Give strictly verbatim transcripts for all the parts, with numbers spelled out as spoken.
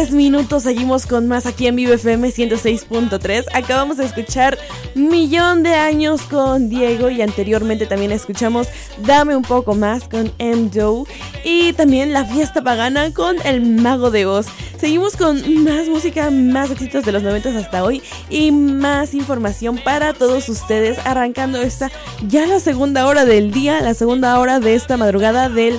tres minutos, seguimos con más aquí en Vive F M ciento seis punto tres. Acabamos de escuchar Millón de Años con Diego y anteriormente también escuchamos Dame un poco más con M. Doe y también La Fiesta Pagana con El Mago de Oz. Seguimos con más música, más éxitos de los noventas hasta hoy y más información para todos ustedes, arrancando esta ya la segunda hora del día, la segunda hora de esta madrugada del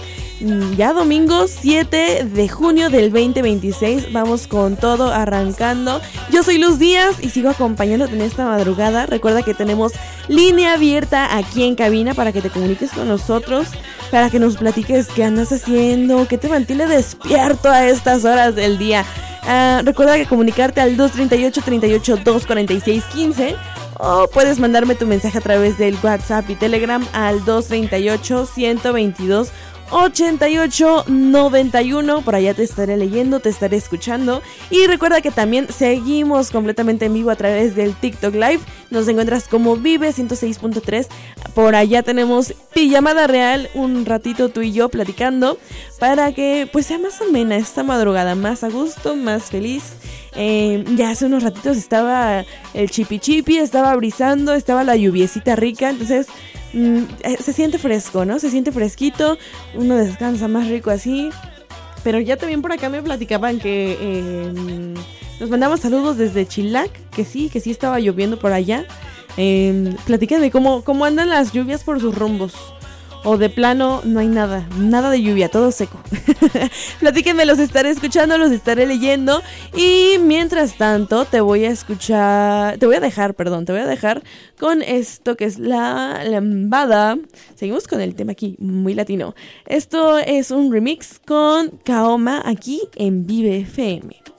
ya domingo siete de junio del veinte veintiséis. Vamos con todo arrancando. Yo soy Luz Díaz y sigo acompañándote en esta madrugada. Recuerda que tenemos línea abierta aquí en cabina para que te comuniques con nosotros, para que nos platiques qué andas haciendo, qué te mantiene despierto a estas horas del día. Uh, recuerda que comunicarte al dos treinta y ocho, treinta y ocho, dos cuarenta y seis, quince o puedes mandarme tu mensaje a través del WhatsApp y Telegram al dos treinta y ocho, ciento veintidós, ochenta y ocho noventa y uno. Por allá te estaré leyendo, te estaré escuchando. Y recuerda que también seguimos completamente en vivo a través del TikTok Live. Nos encuentras como Vive ciento seis punto tres. Por allá tenemos pijamada real, un ratito tú y yo platicando, para que pues sea más amena esta madrugada, más a gusto, más feliz. Eh, ya hace unos ratitos estaba el chipi chipi, estaba brisando, estaba la lluviecita rica, entonces mm, eh, se siente fresco, ¿no? Se siente fresquito, uno descansa más rico así. Pero ya también por acá me platicaban que eh, nos mandamos saludos desde Chilac, que sí, que sí estaba lloviendo por allá. Eh, platíquenme cómo, cómo andan las lluvias por sus rumbos. O de plano no hay nada, nada de lluvia, todo seco. Platíquenme, los estaré escuchando, los estaré leyendo. Y mientras tanto te voy a escuchar, te voy a dejar, perdón, te voy a dejar con esto que es la lambada. Seguimos con el tema aquí, muy latino. Esto es un remix con Kaoma aquí en Vive F M.